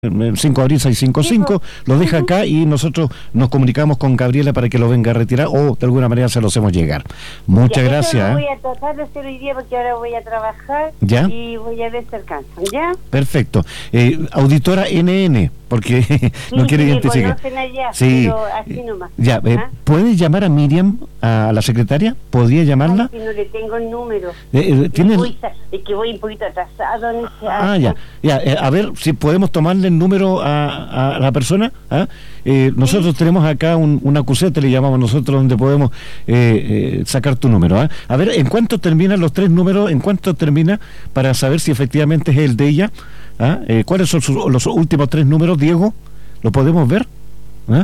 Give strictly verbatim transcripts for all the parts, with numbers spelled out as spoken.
cinco abril seiscientos cincuenta y cinco, lo deja acá y nosotros nos comunicamos con Gabriela para que lo venga a retirar o de alguna manera se lo hacemos llegar. Muchas ya, gracias. Lo ¿eh? voy a tratar de hacer hoy día porque ahora voy a trabajar. ¿Ya? Y voy a ver si alcanzo, ¿ya? Perfecto. Eh, auditora N N, porque Sí, no quiere sí, identificar. Me conocen allá, Sí. pero así nomás. Ya, eh, ¿Ah? ¿puede llamar a Miriam, a la secretaria? ¿Podría llamarla? Ay, si no le tengo el número. Eh, eh, ¿tiene Y el- voy sa- es que voy un poquito atrasado en ese Ah, acto. ya, ya, eh, a ver si podemos tomarle el número a, a la persona. ¿ah? Eh, nosotros tenemos acá un, una cuseta, le llamamos nosotros, donde podemos eh, eh, sacar tu número. ¿ah? A ver, ¿en cuánto terminan los tres números? ¿En cuánto termina para saber si efectivamente es el de ella? ¿ah? Eh, ¿Cuáles son sus- los últimos tres números, Diego? ¿Lo podemos ver? ¿Ah?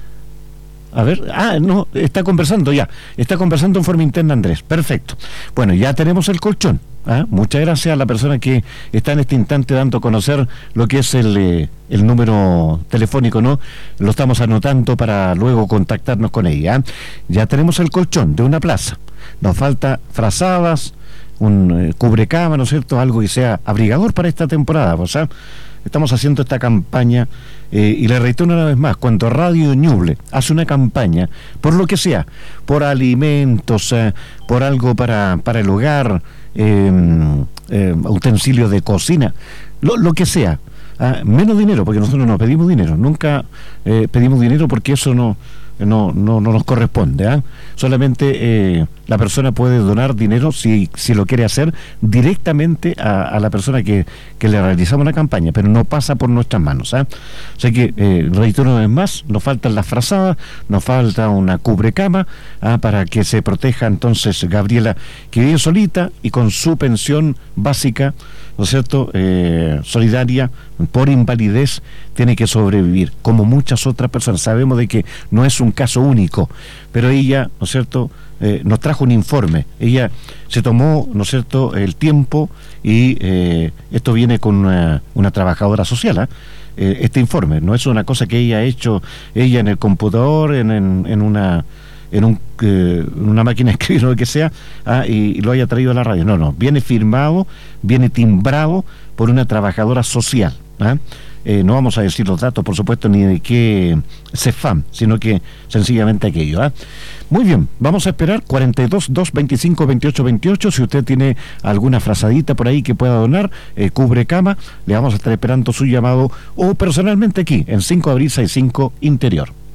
A ver, ah, no, está conversando ya, está conversando en forma interna Andrés, perfecto. Bueno, ya tenemos el colchón. ¿ah? Muchas gracias a la persona que está en este instante dando a conocer lo que es el, eh, el número telefónico, ¿no? Lo estamos anotando para luego contactarnos con ella. ¿ah? Ya tenemos el colchón de una plaza, nos falta frazadas, un eh, cubrecama, ¿no es cierto? Algo que sea abrigador para esta temporada, o sea, estamos haciendo esta campaña eh, y le reitero una vez más, cuando Radio Ñuble hace una campaña, por lo que sea, por alimentos, eh, por algo para, para el hogar, eh, eh, utensilios de cocina, lo, lo que sea, ah, menos dinero, porque nosotros no pedimos dinero, nunca eh, pedimos dinero porque eso no no no, no nos corresponde. ¿ah? Solamente eh, la persona puede donar dinero si, si lo quiere hacer directamente a, a la persona que, que le realizamos la campaña, pero no pasa por nuestras manos. ¿ah? O sea que, eh, reitero una vez más, nos faltan las frazadas, nos falta una cubrecama ¿ah? para que se proteja entonces Gabriela, que vive solita y con su pensión básica, ¿no es cierto?, eh, solidaria, por invalidez, tiene que sobrevivir, como muchas otras personas. Sabemos de que no es un caso único, pero ella, ¿no es cierto?, eh, nos trajo un informe. Ella se tomó, ¿no es cierto?, el tiempo y eh, esto viene con una, una trabajadora social, ¿eh? Eh, este informe, no es una cosa que ella ha hecho ella en el computador, en, en, en una... en un, eh, una máquina de escribir o lo que sea, ah, y, y lo haya traído a la radio. No, no, viene firmado, viene timbrado por una trabajadora social. ¿ah? Eh, no vamos a decir los datos, por supuesto, ni de qué CEFAM, sino que sencillamente aquello. ¿ah? Muy bien, vamos a esperar cuarenta y dos, doscientos veinticinco, veintiocho veintiocho. Si usted tiene alguna frazadita por ahí que pueda donar, eh, cubre cama, le vamos a estar esperando su llamado o personalmente aquí, en cinco abril sesenta y cinco Interior.